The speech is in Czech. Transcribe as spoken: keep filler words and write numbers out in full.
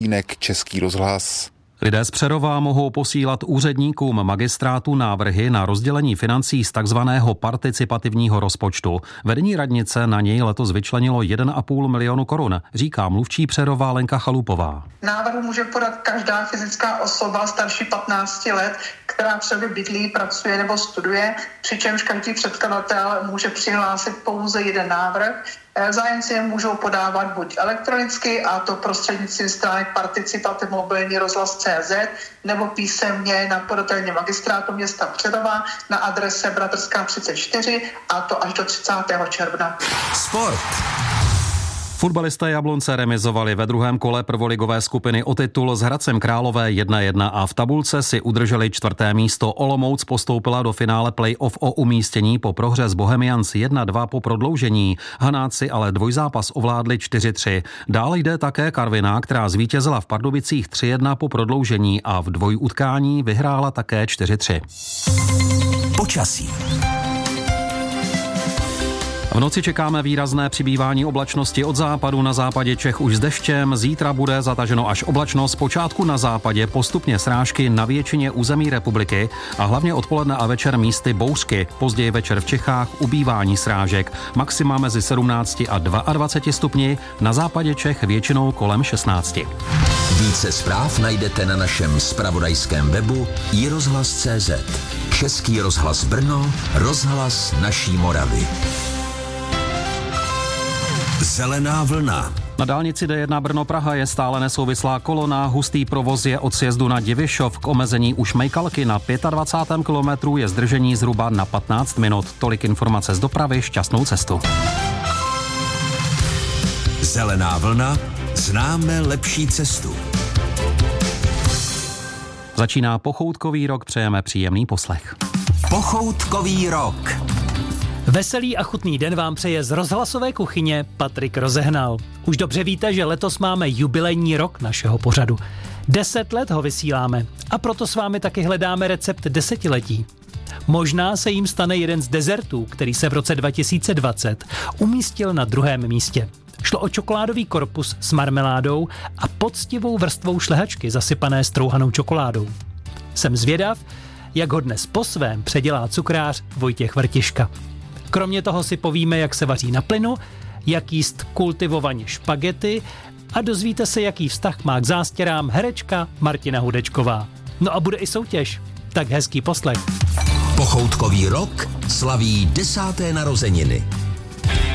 Jinek Český rozhlas. Lidé z Přerova mohou posílat úředníkům magistrátu návrhy na rozdělení financí z takzvaného participativního rozpočtu. Vedení radnice na něj letos vyčlenilo jeden a půl milionu korun, říká mluvčí Přerova Lenka Chalupová. Návrh může podat každá fyzická osoba starší patnácti let, která třeba bydlí, pracuje nebo studuje, přičemž každý předkladatel může přihlásit pouze jeden návrh. Zájemci je můžou podávat buď elektronicky, a to prostřednictvím stránek Participativ mobilní rozhlas tečka cé zet, nebo písemně na podatelně magistrátu města Přerova na adrese Bratrská třicet čtyři, a to až do třicátého června. Sport. Fotbalisté Jablonce remizovali ve druhém kole prvoligové skupiny o titul s Hradcem Králové jedna jedna a v tabulce si udrželi čtvrté místo. Olomouc postoupila do finále play-off o umístění po prohře s Bohemians jedna dva po prodloužení. Hanáci ale dvojzápas ovládli čtyři tři. Dále jde také Karviná, která zvítězila v Pardubicích tři jedna po prodloužení a v dvojutkání vyhrála také čtyři tři. Počasí. V noci čekáme výrazné přibývání oblačnosti od západu, na západě Čech už s deštěm, zítra bude zataženo až oblačno, zpočátku na západě postupně srážky na většině území republiky a hlavně odpoledne a večer místy bouřky, později večer v Čechách ubývání srážek, maxima mezi sedmnácti a dvaceti dvěma stupni, na západě Čech většinou kolem šestnácti. Více zpráv najdete na našem zpravodajském webu i rozhlas tečka cé zet. Český rozhlas Brno, rozhlas naší Moravy. Zelená vlna. Na dálnici D jedna Brno-Praha je stále nesouvislá kolona, hustý provoz je od sjezdu na Divišov k omezení u Šmejkalky, na dvacátém pátém kilometru je zdržení zhruba na patnáct minut. Tolik informace z dopravy, šťastnou cestu. Zelená vlna, známe lepší cestu. Začíná pochoutkový rok, přejeme příjemný poslech. Pochoutkový rok. Veselý a chutný den vám přeje z rozhlasové kuchyně Patrik Rozehnal. Už dobře víte, že letos máme jubilejní rok našeho pořadu. Deset let ho vysíláme a proto s vámi taky hledáme recept desetiletí. Možná se jim stane jeden z dezertů, který se v roce dva tisíce dvacet umístil na druhém místě. Šlo o čokoládový korpus s marmeládou a poctivou vrstvou šlehačky zasypané strouhanou čokoládou. Jsem zvědav, jak ho dnes po svém předělá cukrář Vojtěch Vrtiška. Kromě toho si povíme, jak se vaří na plynu, jak jíst kultivovaně špagety a dozvíte se, jaký vztah má k zástěrám herečka Martina Hudečková. No a bude i soutěž. Tak hezký poslech. Pochoutkový rok slaví desáté narozeniny.